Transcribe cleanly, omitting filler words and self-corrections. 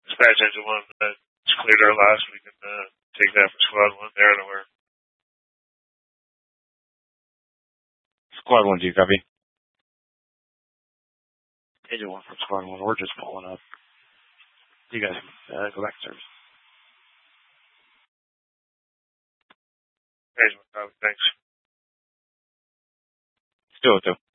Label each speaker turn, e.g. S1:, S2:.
S1: Dispatch Engine 1 that just cleared our last. We can take that for Squad 1 there to where.
S2: Squad 1, do you copy?
S3: Agent 1 from Squad 1, we're just pulling up. You guys go back to service.
S1: Agent 1, copy. Thanks.
S2: Still 2.